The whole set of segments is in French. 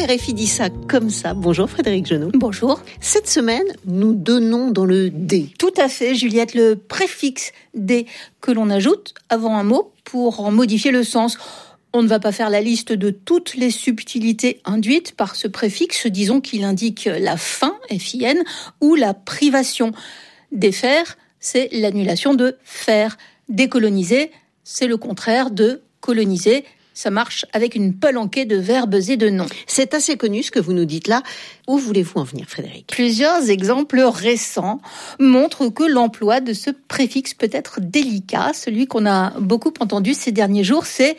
RFI dit ça comme ça? Bonjour Frédéric Genot. Bonjour. Cette semaine, nous donnons dans le D. Tout à fait, Juliette, le préfixe D que l'on ajoute avant un mot pour en modifier le sens. On ne va pas faire la liste de toutes les subtilités induites par ce préfixe. Disons qu'il indique la fin, FIN, ou la privation. Défaire, c'est l'annulation de faire. Décoloniser, c'est le contraire de coloniser. Ça marche avec une palanquée de verbes et de noms. C'est assez connu ce que vous nous dites là. Où voulez-vous en venir, Frédéric? Plusieurs exemples récents montrent que l'emploi de ce préfixe peut être délicat. Celui qu'on a beaucoup entendu ces derniers jours, c'est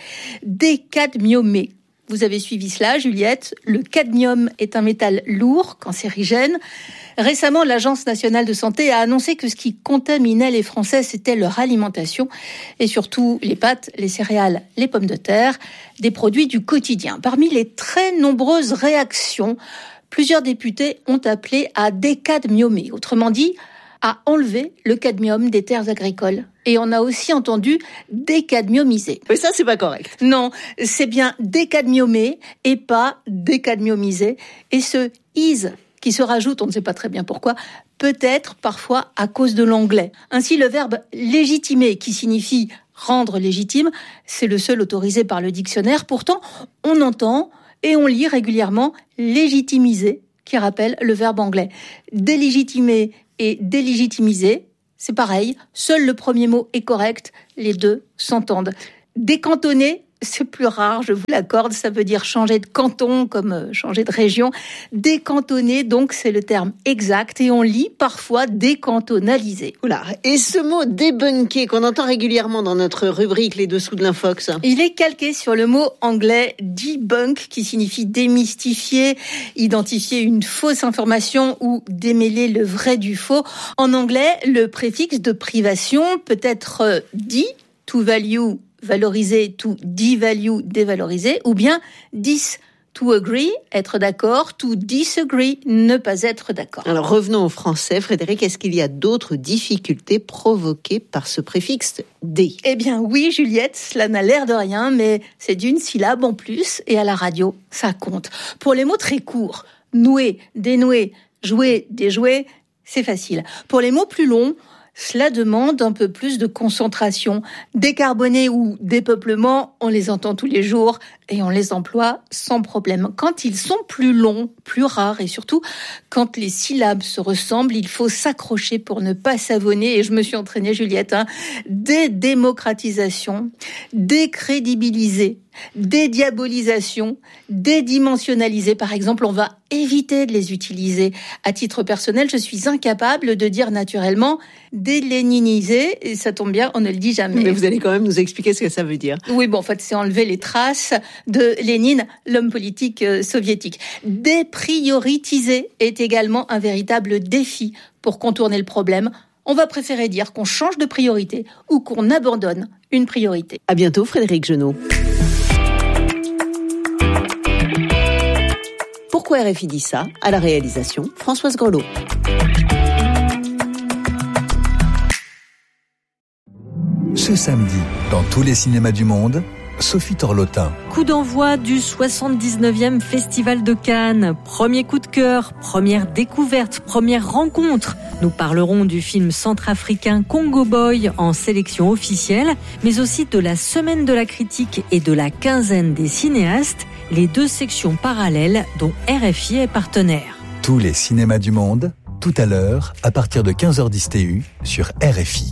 décadmiomé. Vous avez suivi cela, Juliette. Le cadmium est un métal lourd, cancérigène. Récemment, l'Agence nationale de santé a annoncé que ce qui contaminait les Français, c'était leur alimentation et surtout les pâtes, les céréales, les pommes de terre, des produits du quotidien. Parmi les très nombreuses réactions, plusieurs députés ont appelé à décadmiomer, autrement dit, à enlever le cadmium des terres agricoles. Et on a aussi entendu décadmiomiser. Mais ça, c'est pas correct. Non, c'est bien décadmiomer et pas décadmiomiser. Et ce « is » qui se rajoute, on ne sait pas très bien pourquoi, peut-être parfois à cause de l'anglais. Ainsi, le verbe légitimer, qui signifie rendre légitime, c'est le seul autorisé par le dictionnaire. Pourtant, on entend et on lit régulièrement légitimiser, qui rappelle le verbe anglais. Délégitimer et délégitimiser, c'est pareil, seul le premier mot est correct, les deux s'entendent. Décantonner, c'est plus rare, je vous l'accorde, ça veut dire changer de canton comme changer de région. Décantonner, donc, c'est le terme exact et on lit parfois décantonaliser. Oula, et ce mot débunker qu'on entend régulièrement dans notre rubrique Les Dessous de l'Infox? Il est calqué sur le mot anglais debunk qui signifie démystifier, identifier une fausse information ou démêler le vrai du faux. En anglais, le préfixe de privation peut être dit, to value, valoriser, to devalue, dévaloriser, ou bien dis, to agree, être d'accord, to disagree, ne pas être d'accord. Alors revenons au français, Frédéric, est-ce qu'il y a d'autres difficultés provoquées par ce préfixe D? Eh bien oui, Juliette, cela n'a l'air de rien, mais c'est d'une syllabe en plus, et à la radio, ça compte. Pour les mots très courts, nouer, dénouer, jouer, déjouer, c'est facile. Pour les mots plus longs, cela demande un peu plus de concentration. Décarboner ou dépeuplement, on les entend tous les jours et on les emploie sans problème. Quand ils sont plus longs, plus rares et surtout quand les syllabes se ressemblent, il faut s'accrocher pour ne pas savonner. Et je me suis entraînée, Juliette, dédémocratisation, décrédibiliser, dédiabolisation, dédimensionnaliser. Par exemple, on va éviter de les utiliser. À titre personnel, je suis incapable de dire naturellement déléniniser, et ça tombe bien, on ne le dit jamais. Mais vous allez quand même nous expliquer ce que ça veut dire. Oui, bon, en fait, c'est enlever les traces de Lénine, l'homme politique soviétique. Déprioritiser est également un véritable défi pour contourner le problème. On va préférer dire qu'on change de priorité ou qu'on abandonne une priorité. À bientôt, Frédéric Genot. Pourquoi RFI dit ça? À la réalisation, Françoise Grelot. Ce samedi, dans tous les cinémas du monde, Sophie Torlotin. Coup d'envoi du 79e Festival de Cannes. Premier coup de cœur, première découverte, première rencontre. Nous parlerons du film centrafricain Congo Boy en sélection officielle, mais aussi de la semaine de la critique et de la quinzaine des cinéastes, les deux sections parallèles dont RFI est partenaire. Tous les cinémas du monde, tout à l'heure, à partir de 15h10 TU sur RFI.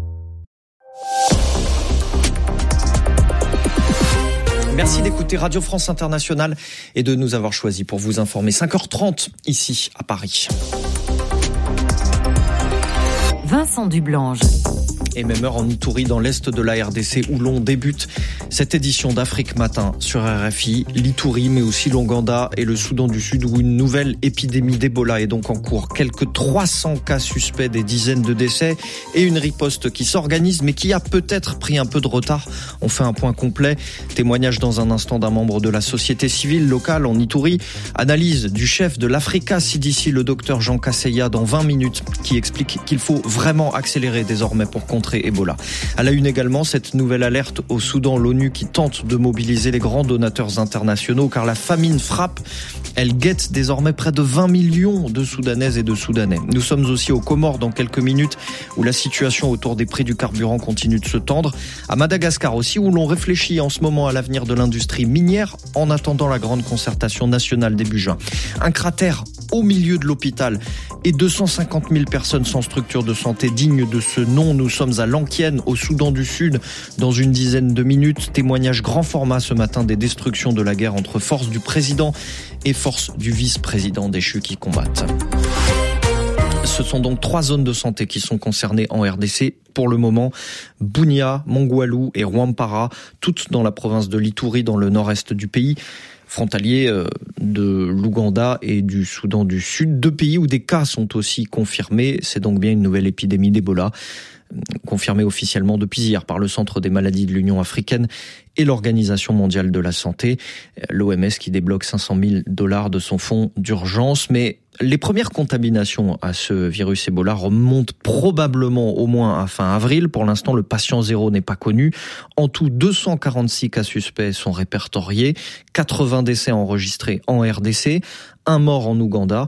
Merci d'écouter Radio France Internationale et de nous avoir choisis pour vous informer. 5h30 ici à Paris. Vincent Dublange. Et même heure en Ituri, dans l'est de la RDC, où l'on débute cette édition d'Afrique Matin sur RFI. L'Ituri, mais aussi l'Ouganda et le Soudan du Sud, où une nouvelle épidémie d'Ebola est donc en cours. Quelques 300 cas suspects, des dizaines de décès et une riposte qui s'organise, mais qui a peut-être pris un peu de retard. On fait un point complet. Témoignage dans un instant d'un membre de la société civile locale en Ituri. Analyse du chef de l'Africa CDC, le docteur Jean Kasseya, dans 20 minutes, qui explique qu'il faut vraiment accélérer désormais pour contrer Ebola. À la une également, cette nouvelle alerte au Soudan, l'ONU qui tente de mobiliser les grands donateurs internationaux car la famine frappe. Elle guette désormais près de 20 millions de Soudanaises et de Soudanais. Nous sommes aussi aux Comores dans quelques minutes où la situation autour des prix du carburant continue de se tendre. À Madagascar aussi où l'on réfléchit en ce moment à l'avenir de l'industrie minière en attendant la grande concertation nationale début juin. Un cratère au milieu de l'hôpital et 250 000 personnes sans structure de santé digne de ce nom. Nous sommes à Lankien, au Soudan du Sud, dans une dizaine de minutes. Témoignage grand format ce matin des destructions de la guerre entre forces du président et forces du vice-président déchu qui combattent. Ce sont donc 3 zones de santé qui sont concernées en RDC pour le moment. Bunia, Mongwalu et Rwampara, toutes dans la province de l'Ituri, dans le nord-est du pays, frontalier de l'Ouganda et du Soudan du Sud. 2 pays où des cas sont aussi confirmés. C'est donc bien une nouvelle épidémie d'Ebola, confirmée officiellement depuis hier par le Centre des maladies de l'Union africaine et l'Organisation mondiale de la santé, l'OMS qui débloque $500 000 de son fonds d'urgence. Mais les premières contaminations à ce virus Ebola remontent probablement au moins à fin avril. Pour l'instant, le patient zéro n'est pas connu. En tout, 246 cas suspects sont répertoriés, 80 décès enregistrés en RDC, 1 mort en Ouganda.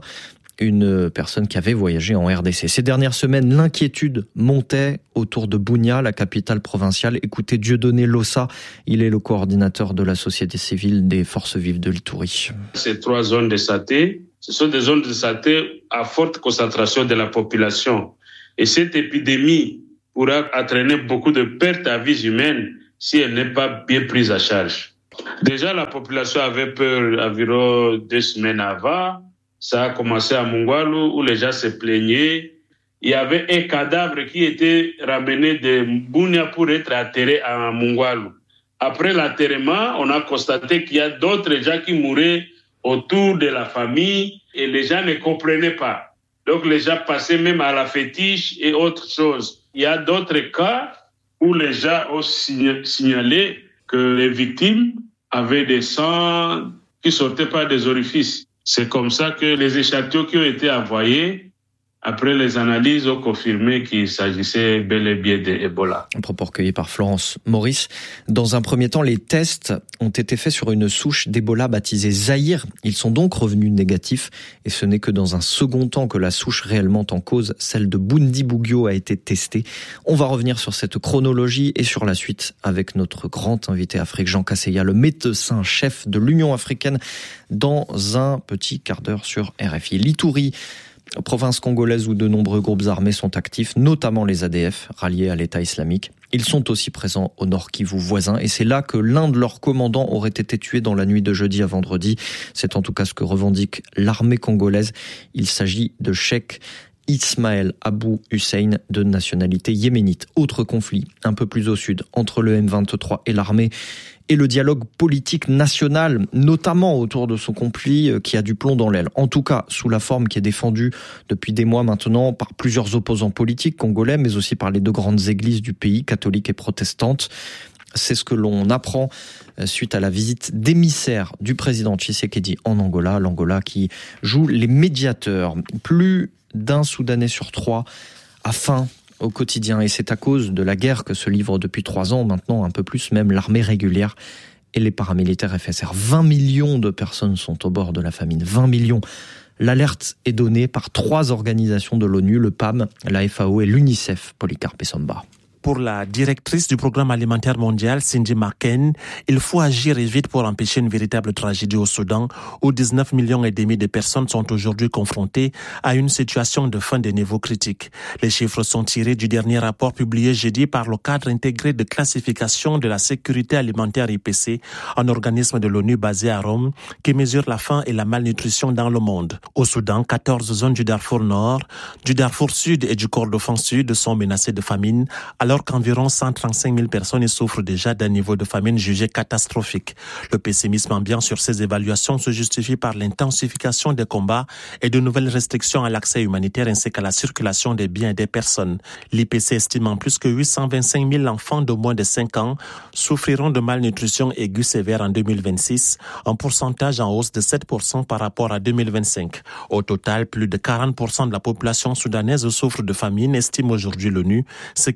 Une personne qui avait voyagé en RDC. Ces dernières semaines, l'inquiétude montait autour de Bunia, la capitale provinciale. Écoutez Dieudonné Lossa, il est le coordinateur de la société civile des forces vives de l'Ituri. Ces 3 zones de santé, ce sont des zones de santé à forte concentration de la population. Et cette épidémie pourra entraîner beaucoup de pertes à vie humaine si elle n'est pas bien prise en charge. Déjà, la population avait peur environ 2 semaines avant. Ça a commencé à Mongwalu où les gens se plaignaient. Il y avait un cadavre qui était ramené de Bunia pour être enterré à Mongwalu. Après l'enterrement, on a constaté qu'il y a d'autres gens qui mouraient autour de la famille et les gens ne comprenaient pas. Donc les gens passaient même à la fétiche et autre chose. Il y a d'autres cas où les gens ont signalé que les victimes avaient des sangs qui sortaient par des orifices. C'est comme ça que les échantillons qui ont été envoyés, après les analyses, ont confirmé qu'il s'agissait bel et bien d'Ebola. Un propos recueilli par Florence Maurice. Dans un premier temps, les tests ont été faits sur une souche d'Ebola baptisée Zaïre. Ils sont donc revenus négatifs. Et ce n'est que dans un second temps que la souche réellement en cause, celle de Bundibugyo, a été testée. On va revenir sur cette chronologie et sur la suite avec notre grand invité Afrique, Jean Kaseya, le médecin-chef de l'Union africaine, dans un petit quart d'heure sur RFI. L'Ituri, province congolaise où de nombreux groupes armés sont actifs, notamment les ADF, ralliés à l'État islamique. Ils sont aussi présents au Nord Kivu voisin et c'est là que l'un de leurs commandants aurait été tué dans la nuit de jeudi à vendredi. C'est en tout cas ce que revendique l'armée congolaise. Il s'agit de Cheikh Ismaël Abou Hussein, de nationalité yéménite. Autre conflit, un peu plus au sud, entre le M23 et l'armée, et le dialogue politique national, notamment autour de ce conflit qui a du plomb dans l'aile. En tout cas, sous la forme qui est défendue depuis des mois maintenant par plusieurs opposants politiques congolais, mais aussi par les 2 grandes églises du pays, catholiques et protestantes. C'est ce que l'on apprend suite à la visite d'émissaires du président Tshisekedi en Angola, l'Angola qui joue les médiateurs. Plus d'1 Soudanais sur 3 a faim au quotidien et c'est à cause de la guerre que se livrent depuis 3 ans, maintenant un peu plus même l'armée régulière et les paramilitaires FSR. 20 millions de personnes sont au bord de la famine, 20 millions. L'alerte est donnée par 3 organisations de l'ONU, le PAM, la FAO et l'UNICEF. Polycarpe Samba. Pour la directrice du programme alimentaire mondial, Cindy Marken, il faut agir vite pour empêcher une véritable tragédie au Soudan, où 19,5 millions de personnes sont aujourd'hui confrontées à une situation de faim de niveau critique. Les chiffres sont tirés du dernier rapport publié jeudi par le cadre intégré de classification de la sécurité alimentaire IPC, un organisme de l'ONU basé à Rome qui mesure la faim et la malnutrition dans le monde. Au Soudan, 14 zones du Darfour Nord, du Darfour Sud et du Kordofan Sud sont menacées de famine, alors qu'environ 135 000 personnes souffrent déjà d'un niveau de famine jugé catastrophique. Le pessimisme ambiant sur ces évaluations se justifie par l'intensification des combats et de nouvelles restrictions à l'accès humanitaire ainsi qu'à la circulation des biens et des personnes. L'IPC estime en plus que 825 000 enfants de moins de 5 ans souffriront de malnutrition aiguë sévère en 2026, un pourcentage en hausse de 7% par rapport à 2025. Au total, plus de 40% de la population soudanaise souffre de famine, estime aujourd'hui l'ONU, ce qui en fait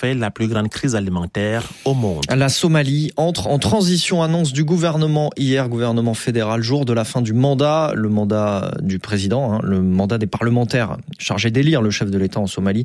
fait la plus grande crise alimentaire au monde. La Somalie entre en transition, annonce du gouvernement hier, gouvernement fédéral, jour de la fin du mandat, le mandat du président, le mandat des parlementaires chargés d'élire le chef de l'État en Somalie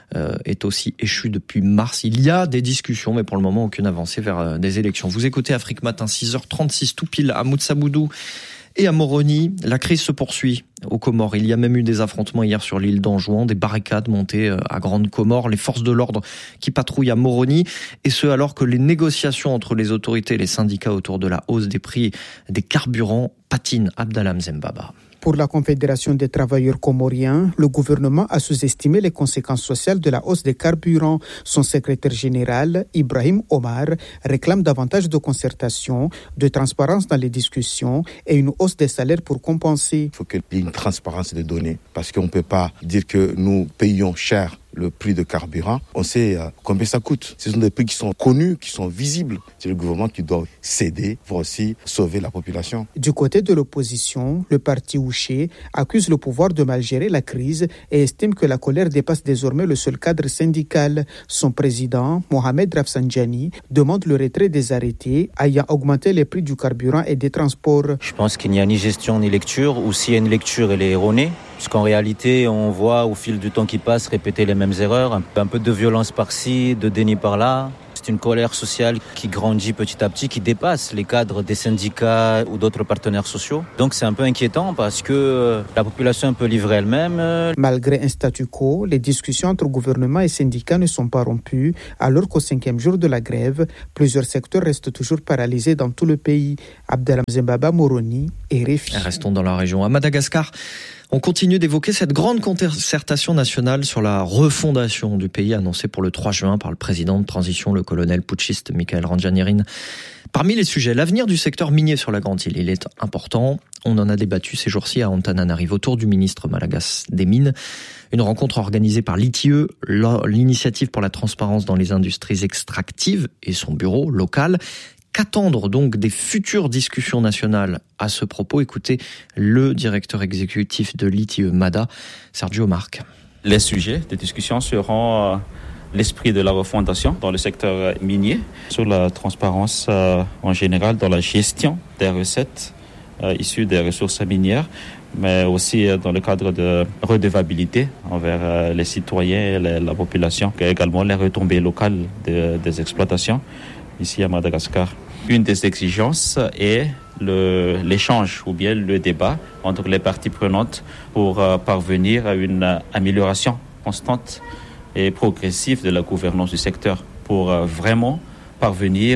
est aussi échu depuis mars. Il y a des discussions, mais pour le moment, aucune avancée vers des élections. Vous écoutez Afrique Matin, 6h36, tout pile à Moutsaboudou et à Moroni. La crise se poursuit aux Comores. Il y a même eu des affrontements hier sur l'île d'Anjouan, des barricades montées à Grande Comore, les forces de l'ordre qui patrouillent à Moroni, et ce alors que les négociations entre les autorités et les syndicats autour de la hausse des prix des carburants patinent. Abdallah Mzembaba. Pour la Confédération des travailleurs comoriens, le gouvernement a sous-estimé les conséquences sociales de la hausse des carburants. Son secrétaire général, Ibrahim Omar, réclame davantage de concertation, de transparence dans les discussions et une hausse des salaires pour compenser. Il faut qu'il y ait une transparence des données, parce qu'on ne peut pas dire que nous payons cher le prix de carburant. On sait combien ça coûte. Ce sont des prix qui sont connus, qui sont visibles. C'est le gouvernement qui doit céder pour aussi sauver la population. Du côté de l'opposition, le parti Ouché accuse le pouvoir de mal gérer la crise et estime que la colère dépasse désormais le seul cadre syndical. Son président, Mohamed Rafsanjani, demande le retrait des arrêtés ayant augmenté les prix du carburant et des transports. Je pense qu'il n'y a ni gestion ni lecture, ou s'il y a une lecture, elle est erronée. Puisqu'en réalité, on voit au fil du temps qui passe répéter les mêmes erreurs, un peu de violence par-ci, de déni par-là. C'est une colère sociale qui grandit petit à petit, qui dépasse les cadres des syndicats ou d'autres partenaires sociaux. Donc c'est un peu inquiétant parce que la population est un peu livrée elle-même. Malgré un statu quo, les discussions entre gouvernement et syndicats ne sont pas rompues, alors qu'au 5e jour de la grève, plusieurs secteurs restent toujours paralysés dans tout le pays. Abdallah Mzembaba, Moroni et RFI. Restons dans la région. À Madagascar, on continue d'évoquer cette grande concertation nationale sur la refondation du pays annoncée pour le 3 juin par le président de transition, le colonel putschiste Michael Randjanirin. Parmi les sujets, l'avenir du secteur minier sur la Grande Île, il est important. On en a débattu ces jours-ci à Antananarivo autour du ministre malagasy des Mines. Une rencontre organisée par l'ITIE, l'initiative pour la transparence dans les industries extractives et son bureau local. Qu'attendre donc des futures discussions nationales à ce propos? Écoutez le directeur exécutif de l'ITIE MADA, Sergio Marc. Les sujets de discussion seront l'esprit de la refondation dans le secteur minier, sur la transparence en général dans la gestion des recettes issues des ressources minières, mais aussi dans le cadre de redevabilité envers les citoyens et la population, et également les retombées locales des exploitations ici à Madagascar. Une des exigences est l'échange ou bien le débat entre les parties prenantes pour parvenir à une amélioration constante et progressive de la gouvernance du secteur, pour vraiment parvenir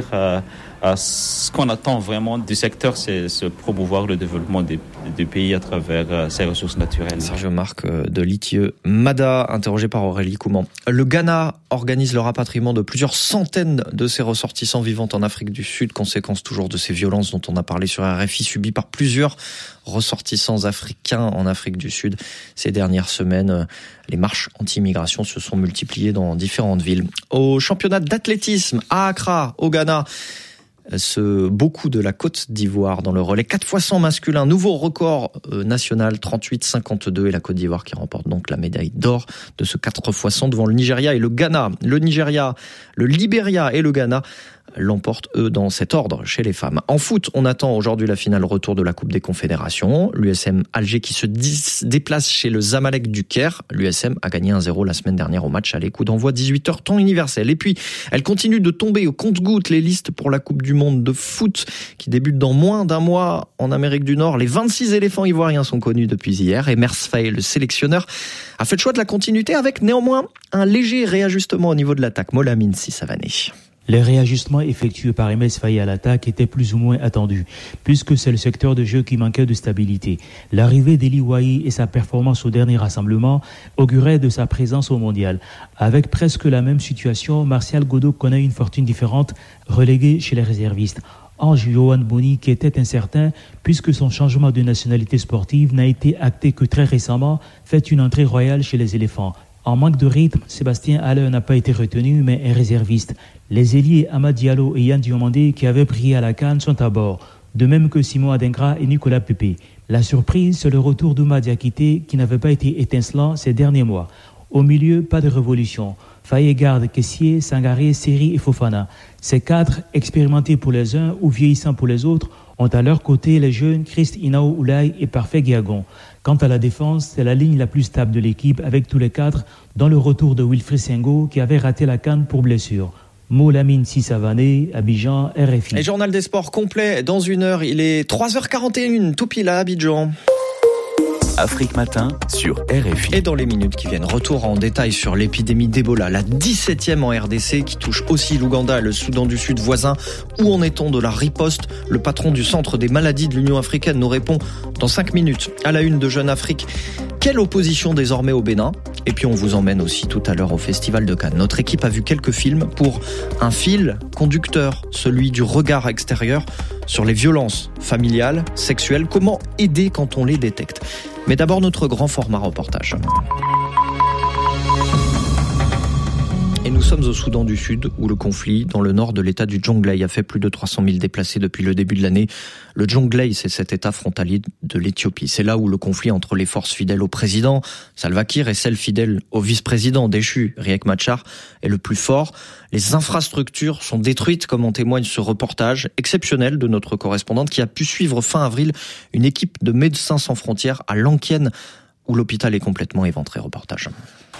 à ce qu'on attend vraiment du secteur, c'est promouvoir le développement du pays à travers ses ressources naturelles. Sergio Marc de l'ITIE MADA, interrogé par Aurélie Couman. Le Ghana organise le rapatriement de plusieurs centaines de ses ressortissants vivant en Afrique du Sud, conséquence toujours de ces violences dont on a parlé sur RFI, subies par plusieurs ressortissants africains en Afrique du Sud. Ces dernières semaines, les marches anti-immigration se sont multipliées dans différentes villes. Au championnat d'athlétisme à Accra, au Ghana, beaucoup de la Côte d'Ivoire dans le relais 4x100 masculin, nouveau record national 38,52, et la Côte d'Ivoire qui remporte donc la médaille d'or de ce 4x100 devant le Nigeria et le Ghana. Le Nigeria, le Libéria et le Ghana l'emportent, eux, dans cet ordre chez les femmes. En foot, on attend aujourd'hui la finale retour de la Coupe des Confédérations. L'USM Alger qui se déplace chez le Zamalek du Caire. L'USM a gagné 1-0 la semaine dernière au match aller. Coup d'envoi 18h, temps universel. Et puis, elle continue de tomber au compte-gouttes les listes pour la Coupe du Monde de foot qui débute dans moins d'un mois en Amérique du Nord. Les 26 éléphants ivoiriens sont connus depuis hier. Et Mersfaye, le sélectionneur, a fait le choix de la continuité avec néanmoins un léger réajustement au niveau de l'attaque. Molamine Sissavané. Les réajustements effectués par Mersfaye à l'attaque étaient plus ou moins attendus, puisque c'est le secteur de jeu qui manquait de stabilité. L'arrivée d'Eli Wahi et sa performance au dernier rassemblement auguraient de sa présence au mondial. Avec presque la même situation, Martial Godot connaît une fortune différente, relégué chez les réservistes. Ange Yohan Boni, qui était incertain, puisque son changement de nationalité sportive n'a été acté que très récemment, fait une entrée royale chez les éléphants. En manque de rythme, Sébastien Haller n'a pas été retenu, mais est réserviste. Les ailiers Amad Diallo et Yann Diomandé, qui avaient brillé à la CAN, sont à bord, de même que Simon Adingra et Nicolas Pepe. La surprise, c'est le retour d'Ouma Diakité, qui n'avait pas été étincelant ces derniers mois. Au milieu, pas de révolution. Faye-Garde, Kessié, Sangaré, Seri et Fofana. Ces cadres, expérimentés pour les uns ou vieillissants pour les autres, ont à leur côté les jeunes Christ Inao Oulay et Parfait Guiagon. Quant à la défense, c'est la ligne la plus stable de l'équipe avec tous les cadres, dont le retour de Wilfried Sengo qui avait raté la CAN pour blessure. Molamine Sissavané, Abidjan, RFI. Et journal des sports complet dans 1 heure, il est 3h41, tout pile à Abidjan. Afrique Matin sur RFI. Et dans les minutes qui viennent, retour en détail sur l'épidémie d'Ebola, la 17e en RDC qui touche aussi l'Ouganda et le Soudan du Sud voisin. Où en est-on de la riposte ? Le patron du Centre des maladies de l'Union africaine nous répond dans 5 minutes. À la une de Jeune Afrique, quelle opposition désormais au Bénin ? Et puis on vous emmène aussi tout à l'heure au Festival de Cannes. Notre équipe a vu quelques films pour un fil conducteur, celui du regard extérieur sur les violences familiales, sexuelles. Comment aider quand on les détecte ? Mais d'abord notre grand format reportage. Et nous sommes au Soudan du Sud, où le conflit dans le nord de l'état du Jonglei a fait plus de 300 000 déplacés depuis le début de l'année. Le Jonglei, c'est cet état frontalier de l'Éthiopie. C'est là où le conflit entre les forces fidèles au président, Salva Kiir, et celles fidèles au vice-président déchu, Riek Machar, est le plus fort. Les infrastructures sont détruites, comme en témoigne ce reportage exceptionnel de notre correspondante qui a pu suivre fin avril une équipe de Médecins sans frontières à Lankien, où l'hôpital est complètement éventré. Reportage.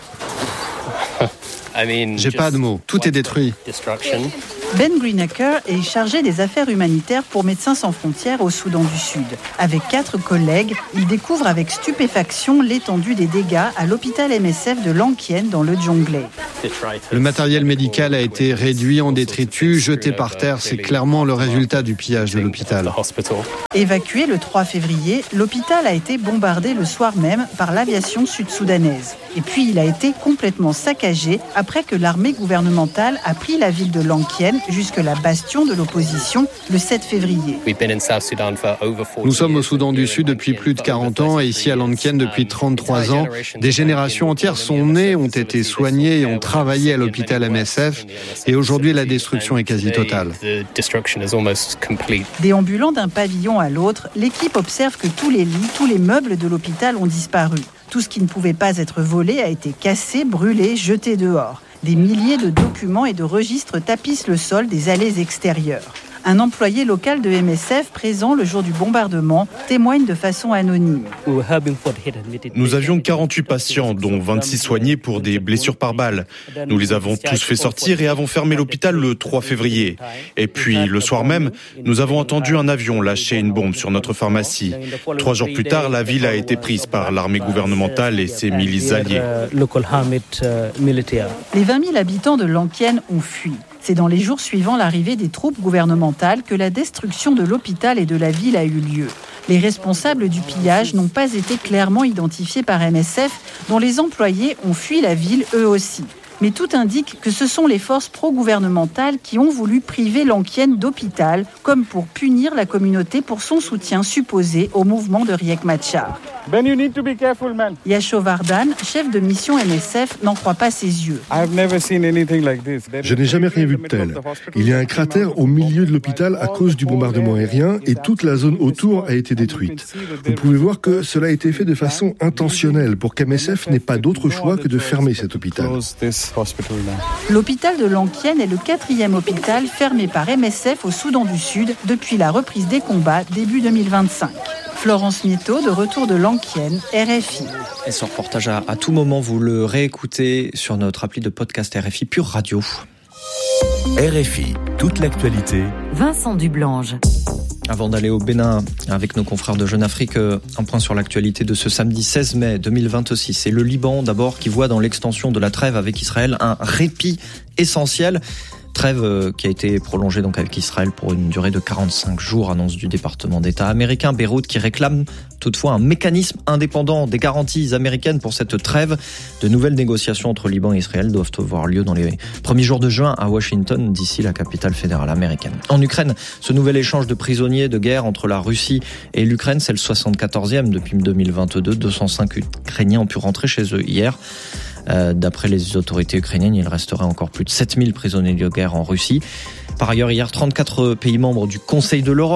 J'ai pas de mots, tout est détruit. Ben Greenacre est chargé des affaires humanitaires pour Médecins sans frontières au Soudan du Sud. Avec 4 collègues, il découvre avec stupéfaction l'étendue des dégâts à l'hôpital MSF de Lankien dans le Jonglei. Le matériel médical a été réduit en détritus, jeté par terre. C'est clairement le résultat du pillage de l'hôpital. Évacué le 3 février, l'hôpital a été bombardé le soir même par l'aviation sud-soudanaise. Et puis il a été complètement saccagé après que l'armée gouvernementale a pris la ville de Lankien, jusque-là bastion de l'opposition, le 7 février. Nous sommes au Soudan du Sud depuis plus de 40 ans et ici à Lankien depuis 33 ans. Des générations entières sont nées, ont été soignées et ont travaillé à l'hôpital MSF. Et aujourd'hui, la destruction est quasi totale. Déambulant d'un pavillon à l'autre, l'équipe observe que tous les lits, tous les meubles de l'hôpital ont disparu. Tout ce qui ne pouvait pas être volé a été cassé, brûlé, jeté dehors. Des milliers de documents et de registres tapissent le sol des allées extérieures. Un employé local de MSF présent le jour du bombardement témoigne de façon anonyme. Nous avions 48 patients, dont 26 soignés pour des blessures par balle. Nous les avons tous fait sortir et avons fermé l'hôpital le 3 février. Et puis, le soir même, nous avons entendu un avion lâcher une bombe sur notre pharmacie. 3 jours plus tard, la ville a été prise par l'armée gouvernementale et ses milices alliées. Les 20 000 habitants de Lankien ont fui. C'est dans les jours suivant l'arrivée des troupes gouvernementales que la destruction de l'hôpital et de la ville a eu lieu. Les responsables du pillage n'ont pas été clairement identifiés par MSF, dont les employés ont fui la ville eux aussi. Mais tout indique que ce sont les forces pro-gouvernementales qui ont voulu priver Lankien d'hôpital, comme pour punir la communauté pour son soutien supposé au mouvement de Riek Machar. Ben, you need to be careful, man. Yasho Vardan, chef de mission MSF, n'en croit pas ses yeux. Je n'ai jamais rien vu de tel. Il y a un cratère au milieu de l'hôpital à cause du bombardement aérien et toute la zone autour a été détruite. Vous pouvez voir que cela a été fait de façon intentionnelle pour qu'MSF n'ait pas d'autre choix que de fermer cet hôpital. L'hôpital de Lankien est le 4e hôpital fermé par MSF au Soudan du Sud depuis la reprise des combats début 2025. Florence Mieto, de retour de Lankien, RFI. Et ce reportage à tout moment, vous le réécoutez sur notre appli de podcast RFI Pure Radio. RFI, toute l'actualité. Vincent Dublange. Avant d'aller au Bénin avec nos confrères de Jeune Afrique, un point sur l'actualité de ce samedi 16 mai 2026. C'est le Liban d'abord qui voit dans l'extension de la trêve avec Israël un répit essentiel. Trêve qui a été prolongée donc avec Israël pour une durée de 45 jours, annonce du département d'État américain. Beyrouth qui réclame toutefois un mécanisme indépendant des garanties américaines pour cette trêve. De nouvelles négociations entre Liban et Israël doivent avoir lieu dans les premiers jours de juin à Washington, d'ici la capitale fédérale américaine. En Ukraine, ce nouvel échange de prisonniers de guerre entre la Russie et l'Ukraine, c'est le 74e depuis 2022. 205 Ukrainiens ont pu rentrer chez eux hier. D'après les autorités ukrainiennes, il resterait encore plus de 7000 prisonniers de guerre en Russie. Par ailleurs, hier, 34 pays membres du Conseil de l'Europe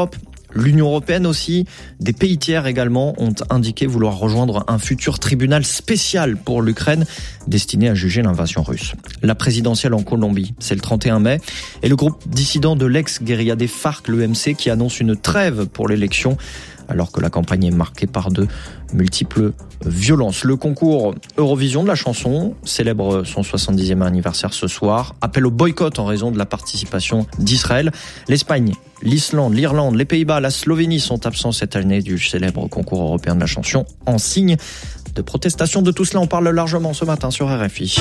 L'Union européenne aussi, des pays tiers également, ont indiqué vouloir rejoindre un futur tribunal spécial pour l'Ukraine destiné à juger l'invasion russe. La présidentielle en Colombie, c'est le 31 mai, et le groupe dissident de l'ex-guérilla des FARC, l'EMC, qui annonce une trêve pour l'élection, alors que la campagne est marquée par de multiples violences. Le concours Eurovision de la chanson célèbre son 70e anniversaire ce soir. Appel au boycott en raison de la participation d'Israël. L'Espagne, l'Islande, l'Irlande, les Pays-Bas, la Slovénie sont absents cette année du célèbre concours européen de la chanson en signe de protestation. De tout cela, on parle largement ce matin sur RFI.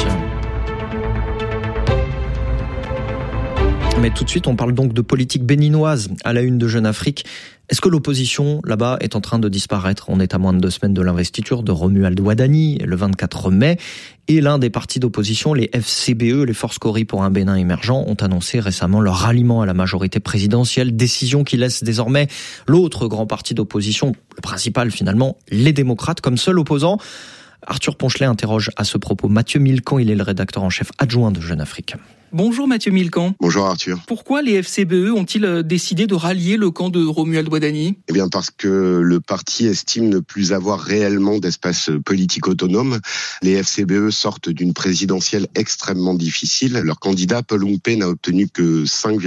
Mais tout de suite, on parle donc de politique béninoise à la une de Jeune Afrique. Est-ce que l'opposition, là-bas, est en train de disparaître ? On est à moins de 2 semaines de l'investiture de Romuald Ouadani, le 24 mai. Et l'un des partis d'opposition, les FCBE, les Forces Cori pour un Bénin émergent, ont annoncé récemment leur ralliement à la majorité présidentielle. Décision qui laisse désormais l'autre grand parti d'opposition, le principal finalement, les démocrates, comme seul opposant. Arthur Ponchelet interroge à ce propos Mathieu Milcan, il est le rédacteur en chef adjoint de Jeune Afrique. Bonjour Mathieu Milcan. Bonjour Arthur. Pourquoi les FCBE ont-ils décidé de rallier le camp de Romuald Ouadani ? Eh bien parce que le parti estime ne plus avoir réellement d'espace politique autonome. Les FCBE sortent d'une présidentielle extrêmement difficile. Leur candidat Paul Oumpe n'a obtenu que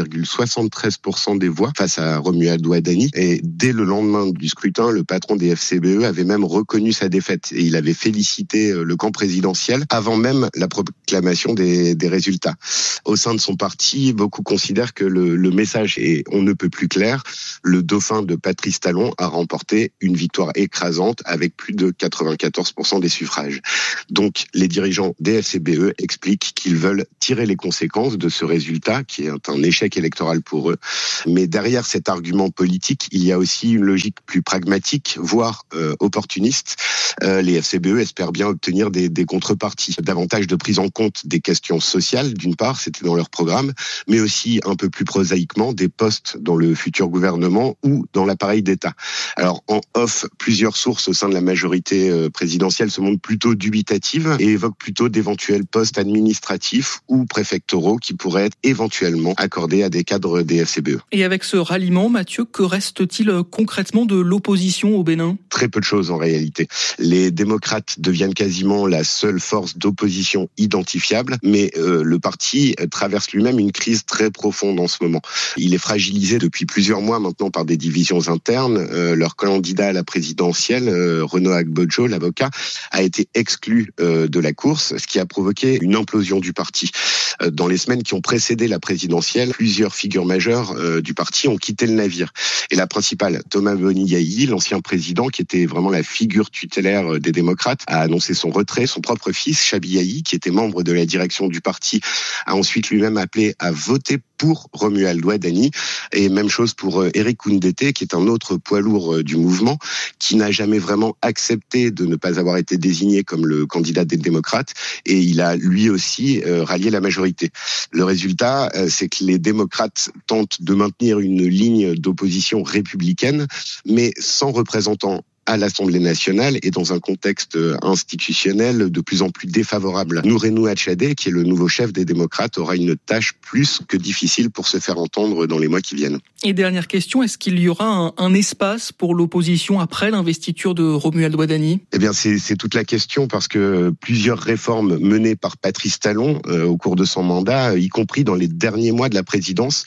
5,73% des voix face à Romuald Ouadani. Et dès le lendemain du scrutin, le patron des FCBE avait même reconnu sa défaite. Et il avait félicité le camp présidentiel avant même la proclamation des résultats. Au sein de son parti, beaucoup considèrent que le message est on ne peut plus clair. Le dauphin de Patrice Talon a remporté une victoire écrasante avec plus de 94% des suffrages. Donc, les dirigeants des FCBE expliquent qu'ils veulent tirer les conséquences de ce résultat, qui est un échec électoral pour eux. Mais derrière cet argument politique, il y a aussi une logique plus pragmatique, voire opportuniste. Les FCBE espèrent bien obtenir des contreparties, davantage de prise en compte des questions sociales, d'une part, c'était dans leur programme, mais aussi un peu plus prosaïquement des postes dans le futur gouvernement ou dans l'appareil d'État. Alors en off, plusieurs sources au sein de la majorité présidentielle se montrent plutôt dubitatives et évoquent plutôt d'éventuels postes administratifs ou préfectoraux qui pourraient être éventuellement accordés à des cadres des FCBE. Et avec ce ralliement, Mathieu, que reste-t-il concrètement de l'opposition au Bénin ? Très peu de choses en réalité. Les démocrates deviennent quasiment la seule force d'opposition identifiable, mais le parti traverse lui-même une crise très profonde en ce moment. Il est fragilisé depuis plusieurs mois maintenant par des divisions internes. Leur candidat à la présidentielle, Renaud Agbojo, l'avocat, a été exclu de la course, ce qui a provoqué une implosion du parti. Dans les semaines qui ont précédé la présidentielle, plusieurs figures majeures du parti ont quitté le navire. Et la principale, Thomas Boni Yayi, l'ancien président, qui était vraiment la figure tutélaire des démocrates, a annoncé son retrait. Son propre fils, Chabi Yayi, qui était membre de la direction du parti, a ensuite lui-même appelé à voter pour Romuald Ouadani. Et même chose pour Éric Koundété, qui est un autre poids lourd du mouvement, qui n'a jamais vraiment accepté de ne pas avoir été désigné comme le candidat des démocrates. Et il a lui aussi rallié la majorité. Le résultat, c'est que les démocrates tentent de maintenir une ligne d'opposition républicaine, mais sans représentants à l'Assemblée nationale et dans un contexte institutionnel de plus en plus défavorable. Nourenou Hatchadé, qui est le nouveau chef des démocrates, aura une tâche plus que difficile pour se faire entendre dans les mois qui viennent. Et dernière question, est-ce qu'il y aura un espace pour l'opposition après l'investiture de Romuald Ouadani ? Eh bien, c'est toute la question parce que plusieurs réformes menées par Patrice Talon au cours de son mandat, y compris dans les derniers mois de la présidence,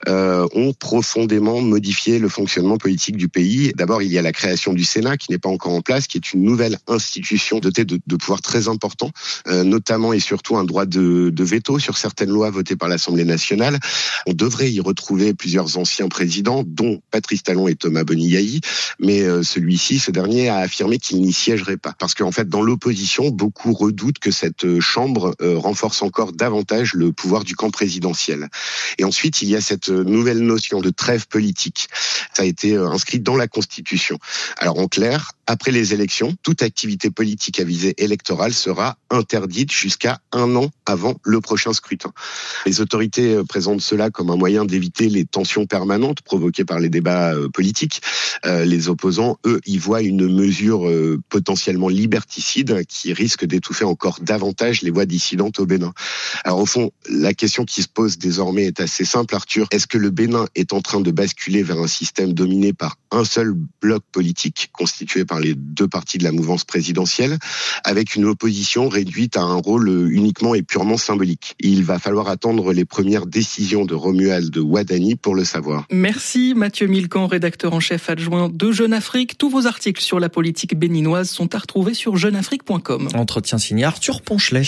ont profondément modifié le fonctionnement politique du pays. D'abord, il y a la création du Sénat, qui n'est pas encore en place, qui est une nouvelle institution dotée de pouvoirs très importants, notamment et surtout un droit de veto sur certaines lois votées par l'Assemblée nationale. On devrait y retrouver plusieurs anciens présidents, dont Patrice Talon et Thomas Boni Yayi, mais ce dernier a affirmé qu'il n'y siégerait pas. Parce qu'en fait, dans l'opposition, beaucoup redoutent que cette chambre renforce encore davantage le pouvoir du camp présidentiel. Et ensuite, il y a cette nouvelle notion de trêve politique. Ça a été inscrit dans la Constitution. Alors, en clair. Après les élections, toute activité politique à visée électorale sera interdite jusqu'à 1 an avant le prochain scrutin. Les autorités présentent cela comme un moyen d'éviter les tensions permanentes provoquées par les débats politiques. Les opposants, eux, y voient une mesure potentiellement liberticide qui risque d'étouffer encore davantage les voix dissidentes au Bénin. Alors au fond, la question qui se pose désormais est assez simple, Arthur. Est-ce que le Bénin est en train de basculer vers un système dominé par un seul bloc politique constitué par les deux partis de la mouvance présidentielle, avec une opposition réduite à un rôle uniquement et purement symbolique? Il va falloir attendre les premières décisions de Romuald Wadani pour le savoir. Merci Mathieu Milcan, rédacteur en chef adjoint de Jeune Afrique. Tous vos articles sur la politique béninoise sont à retrouver sur jeuneafrique.com. Entretien signé Arthur Ponchelet.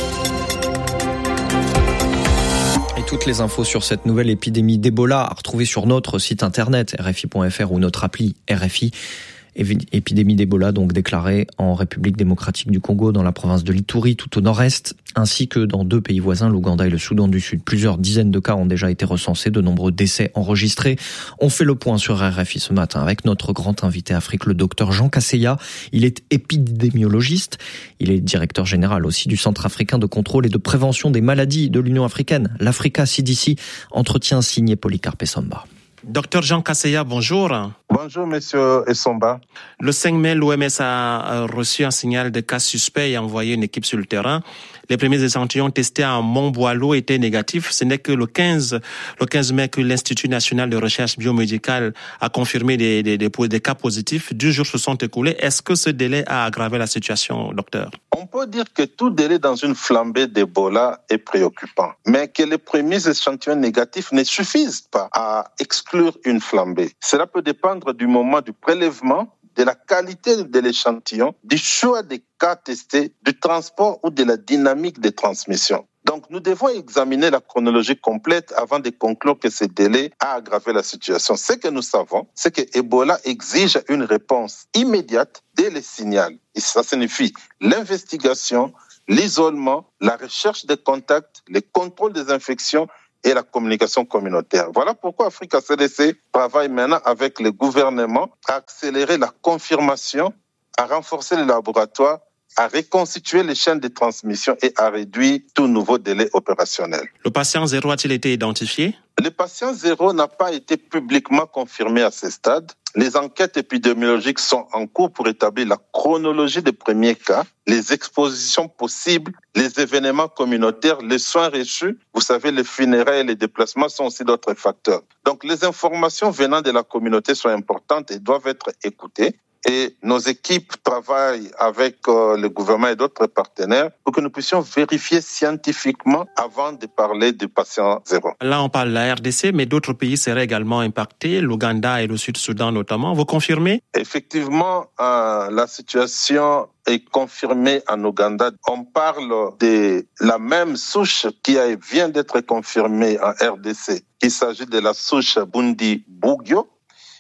Toutes les infos sur cette nouvelle épidémie d'Ebola à retrouver sur notre site internet rfi.fr ou notre appli RFI. Épidémie d'Ebola donc déclarée en République démocratique du Congo, dans la province de l'Ituri, tout au nord-est, ainsi que dans 2 pays voisins, l'Ouganda et le Soudan du Sud. Plusieurs dizaines de cas ont déjà été recensés, de nombreux décès enregistrés. On fait le point sur RFI ce matin avec notre grand invité Afrique, le docteur Jean Kaseya. Il est épidémiologiste. Il est directeur général aussi du Centre africain de contrôle et de prévention des maladies de l'Union africaine, l'Africa CDC. Entretien signé Polycarpe Essomba. Docteur Jean Kaseya, bonjour. Bonjour, monsieur Essomba. Le 5 mai, l'OMS a reçu un signal de cas suspect et a envoyé une équipe sur le terrain. Les premiers échantillons testés à Montboileau étaient négatifs. Ce n'est que le 15 mai que l'Institut national de recherche biomédicale a confirmé des cas positifs. 2 jours se sont écoulés. Est-ce que ce délai a aggravé la situation, docteur? On peut dire que tout délai dans une flambée d'Ebola est préoccupant, mais que les premiers échantillons négatifs ne suffisent pas à exclure une flambée. Cela peut dépendre du moment du prélèvement, de la qualité de l'échantillon, du choix des cas testés, du transport ou de la dynamique de transmission. Donc, nous devons examiner la chronologie complète avant de conclure que ce délai a aggravé la situation. Ce que nous savons, c'est que Ebola exige une réponse immédiate dès le signal. Et ça signifie l'investigation, l'isolement, la recherche des contacts, le contrôle des infections et la communication communautaire. Voilà pourquoi Africa CDC travaille maintenant avec le gouvernement à accélérer la confirmation, à renforcer les laboratoires, à reconstituer les chaînes de transmission et à réduire tout nouveau délai opérationnel. Le patient 0 a-t-il été identifié? Le patient 0 n'a pas été publiquement confirmé à ce stade. Les enquêtes épidémiologiques sont en cours pour établir la chronologie des premiers cas, les expositions possibles, les événements communautaires, les soins reçus. Vous savez, les funérailles et les déplacements sont aussi d'autres facteurs. Donc, les informations venant de la communauté sont importantes et doivent être écoutées. Et nos équipes travaillent avec le gouvernement et d'autres partenaires pour que nous puissions vérifier scientifiquement avant de parler du patient 0. Là, on parle de la RDC, mais d'autres pays seraient également impactés, l'Ouganda et le Sud-Soudan notamment. Vous confirmez? Effectivement, la situation est confirmée en Ouganda. On parle de la même souche qui vient d'être confirmée en RDC. Il s'agit de la souche Bundi-Bugyo.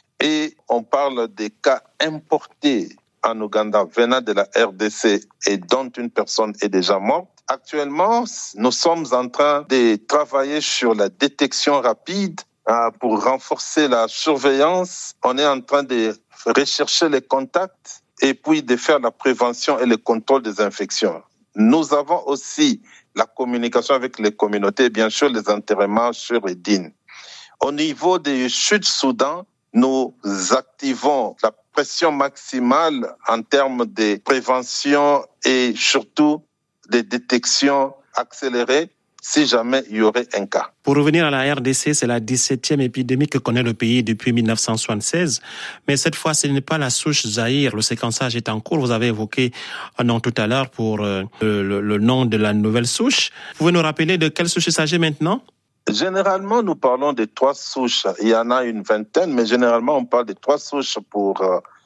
Et on parle des cas importés en Ouganda venant de la RDC et dont une personne est déjà morte. Actuellement, nous sommes en train de travailler sur la détection rapide pour renforcer la surveillance. On est en train de rechercher les contacts et puis de faire la prévention et le contrôle des infections. Nous avons aussi la communication avec les communautés et bien sûr les enterrements sur Edine. Au niveau du Sud-Soudan, nous activons la pression maximale en termes de prévention et surtout de détection accélérée si jamais il y aurait un cas. Pour revenir à la RDC, c'est la 17e épidémie que connaît le pays depuis 1976. Mais cette fois, ce n'est pas la souche Zaïre. Le séquençage est en cours. Vous avez évoqué un nom tout à l'heure pour le nom de la nouvelle souche. Vous pouvez nous rappeler de quelle souche il s'agit maintenant? Généralement, nous parlons de 3 souches. Il y en a une vingtaine, mais généralement, on parle de 3 souches pour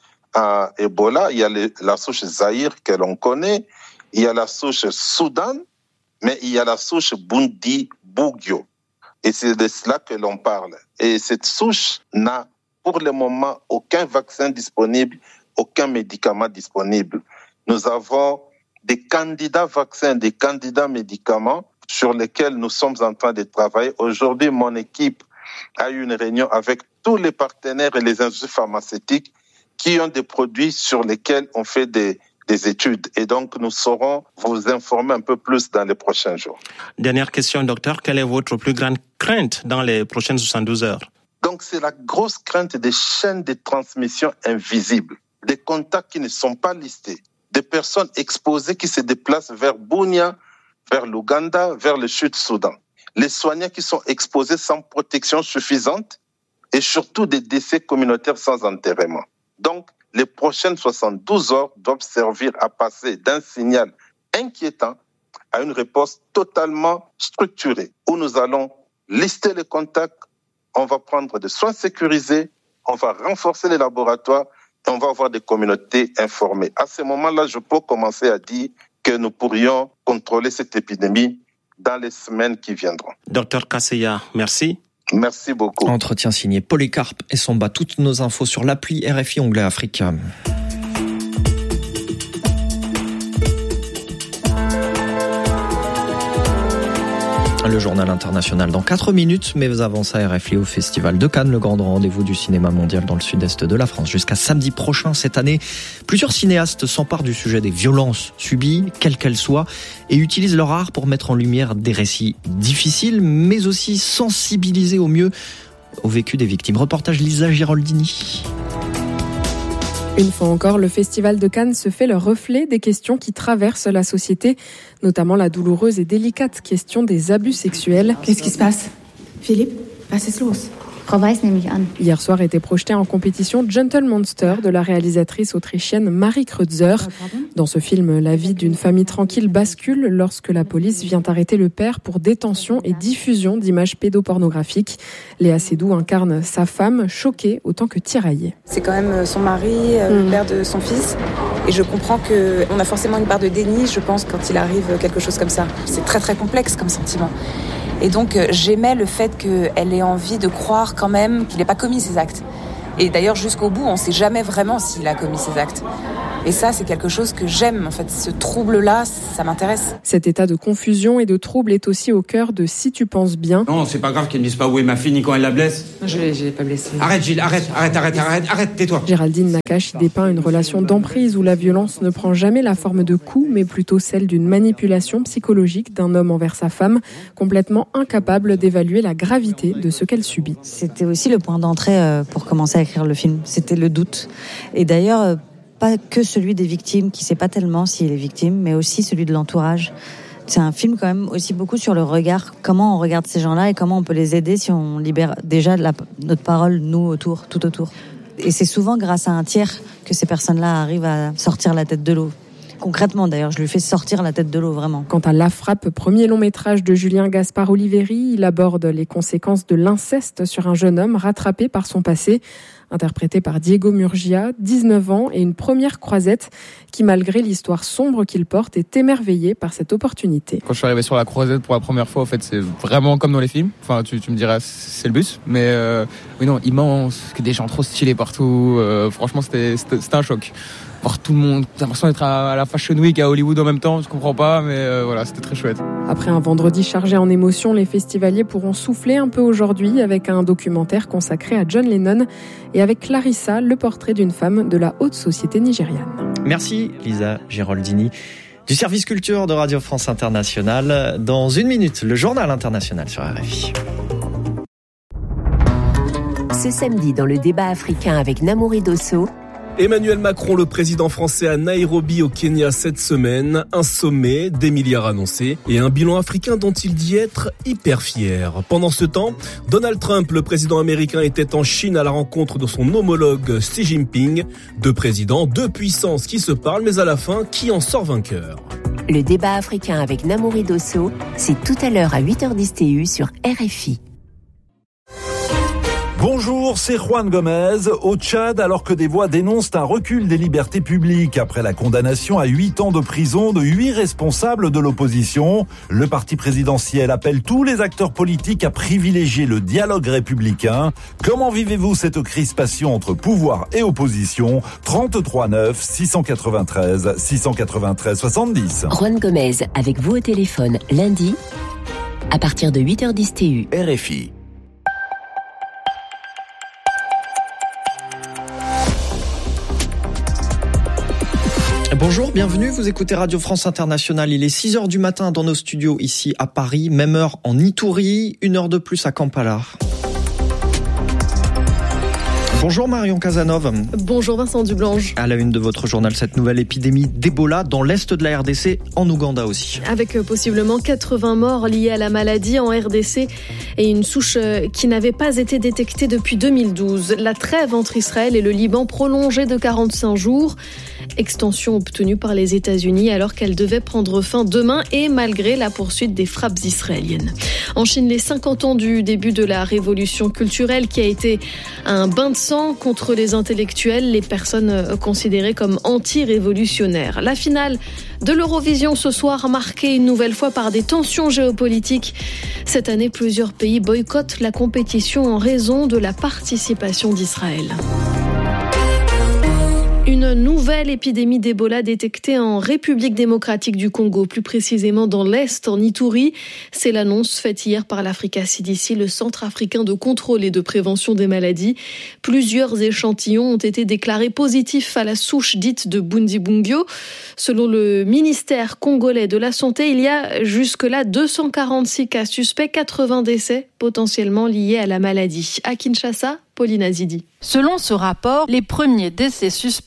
Ebola. Il y a la souche Zaïre que l'on connaît. Il y a la souche Soudan, mais il y a la souche Bundi-Bugyo. Et c'est de cela que l'on parle. Et cette souche n'a pour le moment aucun vaccin disponible, aucun médicament disponible. Nous avons des candidats vaccins, des candidats médicaments sur lesquels nous sommes en train de travailler. Aujourd'hui, mon équipe a eu une réunion avec tous les partenaires et les instituts pharmaceutiques qui ont des produits sur lesquels on fait des études. Et donc, nous saurons vous informer un peu plus dans les prochains jours. Dernière question, docteur. Quelle est votre plus grande crainte dans les prochaines 72 heures? Donc, c'est la grosse crainte des chaînes de transmission invisibles, des contacts qui ne sont pas listés, des personnes exposées qui se déplacent vers Bunia, vers l'Ouganda, vers le Sud-Soudan. Les soignants qui sont exposés sans protection suffisante et surtout des décès communautaires sans enterrement. Donc, les prochaines 72 heures doivent servir à passer d'un signal inquiétant à une réponse totalement structurée, où nous allons lister les contacts, on va prendre des soins sécurisés, on va renforcer les laboratoires et on va avoir des communautés informées. À ce moment-là, je peux commencer à dire que nous pourrions contrôler cette épidémie dans les semaines qui viendront. Docteur Kaseya, merci. Merci beaucoup. Entretien signé Polycarpe et Somba. Toutes nos infos sur l'appli RFI onglet Afrique. Le journal international dans 4 minutes, mais avant ça, RFI au Festival de Cannes, le grand rendez-vous du cinéma mondial dans le sud-est de la France. Jusqu'à samedi prochain cette année, plusieurs cinéastes s'emparent du sujet des violences subies, quelles qu'elles soient, et utilisent leur art pour mettre en lumière des récits difficiles, mais aussi sensibiliser au mieux au vécu des victimes. Reportage Lisa Giraldini. Une fois encore, le Festival de Cannes se fait le reflet des questions qui traversent la société, notamment la douloureuse et délicate question des abus sexuels. Qu'est-ce qui se passe? Philippe, was ist los? Frau Weiss nehme ich an. Hier soir était projeté en compétition Gentle Monster de la réalisatrice autrichienne Marie Kreutzer. Dans ce film, la vie d'une famille tranquille bascule lorsque la police vient arrêter le père pour détention et diffusion d'images pédopornographiques. Léa Seydoux incarne sa femme, choquée autant que tiraillée. C'est quand même son mari, le père de son fils. Et je comprends qu'on a forcément une part de déni, je pense, quand il arrive quelque chose comme ça. C'est très très complexe comme sentiment. Et donc j'aimais le fait qu'elle ait envie de croire quand même qu'il n'ait pas commis ces actes. Et d'ailleurs jusqu'au bout, on ne sait jamais vraiment s'il a commis ces actes. Et ça, c'est quelque chose que j'aime. En fait, ce trouble-là, ça m'intéresse. Cet état de confusion et de trouble est aussi au cœur de Si tu penses bien. Non, c'est pas grave qu'elle ne dise pas où est ma fille ni quand elle la blesse. Je l'ai pas blessée. Arrête Gilles, arrête, tais-toi. Géraldine Nakache y dépeint une relation d'emprise où la violence ne prend jamais la forme de coups, mais plutôt celle d'une manipulation psychologique d'un homme envers sa femme, complètement incapable d'évaluer la gravité de ce qu'elle subit. C'était aussi le point d'entrée pour commencer à écrire le film. C'était le doute. Et d'ailleurs, pas que celui des victimes, qui ne sait pas tellement s'il est victime, mais aussi celui de l'entourage. C'est un film quand même aussi beaucoup sur le regard, comment on regarde ces gens-là et comment on peut les aider si on libère déjà notre parole, nous, tout autour. Et c'est souvent grâce à un tiers que ces personnes-là arrivent à sortir la tête de l'eau. Concrètement, d'ailleurs, je lui fais sortir la tête de l'eau, vraiment. Quant à La Frappe, premier long métrage de Julien Gaspard Oliveri, il aborde les conséquences de l'inceste sur un jeune homme rattrapé par son passé. Interprété par Diego Murgia, 19 ans et une première croisette qui, malgré l'histoire sombre qu'il porte, est émerveillé par cette opportunité. Quand je suis arrivé sur la croisette pour la première fois, en fait, c'est vraiment comme dans les films. Enfin, tu me diras, c'est le bus. Mais oui, non, immense, des gens trop stylés partout. Franchement, c'était un choc. Voir tout le monde, j'ai l'impression d'être à la Fashion Week à Hollywood en même temps, je comprends pas, mais voilà, c'était très chouette. Après un vendredi chargé en émotions, les festivaliers pourront souffler un peu aujourd'hui avec un documentaire consacré à John Lennon et avec Clarissa, le portrait d'une femme de la haute société nigériane. Merci Lisa Giraldini du service culture de Radio France Internationale. Dans 1 minute, le journal international sur RFI. Ce samedi, dans le débat africain avec Namouri Dosso, Emmanuel Macron, le président français, à Nairobi au Kenya cette semaine. Un sommet, des milliards annoncés et un bilan africain dont il dit être hyper fier. Pendant ce temps, Donald Trump, le président américain, était en Chine à la rencontre de son homologue Xi Jinping. 2 présidents, 2 puissances qui se parlent, mais à la fin, qui en sort vainqueur? Le débat africain avec Namouri Dosso, c'est tout à l'heure à 8h10 TU sur RFI. Bonjour, c'est Juan Gomez. Au Tchad, alors que des voix dénoncent un recul des libertés publiques après la condamnation à 8 ans de prison de 8 responsables de l'opposition, le parti présidentiel appelle tous les acteurs politiques à privilégier le dialogue républicain. Comment vivez-vous cette crispation entre pouvoir et opposition? 33 9 693 693 70. Juan Gomez avec vous au téléphone lundi à partir de 8h10 TU. Bonjour, bienvenue, vous écoutez Radio France Internationale. Il est 6h du matin dans nos studios ici à Paris, même heure en Ituri, 1 heure de plus à Kampala. Bonjour Marion Casanov. Bonjour Vincent Dublange. À la une de votre journal, cette nouvelle épidémie d'Ebola dans l'est de la RDC, en Ouganda aussi. Avec possiblement 80 morts liés à la maladie en RDC et une souche qui n'avait pas été détectée depuis 2012. La trêve entre Israël et le Liban prolongée de 45 jours. Extension obtenue par les États-Unis alors qu'elle devait prendre fin demain et malgré la poursuite des frappes israéliennes. En Chine, les 50 ans du début de la révolution culturelle qui a été un bain de sang contre les intellectuels, les personnes considérées comme anti-révolutionnaires. La finale de l'Eurovision ce soir marquée une nouvelle fois par des tensions géopolitiques. Cette année, plusieurs pays boycottent la compétition en raison de la participation d'Israël. Une nouvelle épidémie d'Ebola détectée en République démocratique du Congo, plus précisément dans l'Est, en Ituri. C'est l'annonce faite hier par l'Africa CDC, le Centre africain de contrôle et de prévention des maladies. Plusieurs échantillons ont été déclarés positifs à la souche dite de Bundibugyo. Selon le ministère congolais de la Santé, il y a jusque-là 246 cas suspects, 80 décès potentiellement liés à la maladie. À Kinshasa, Pauline Azidi. Selon ce rapport, les premiers décès suspects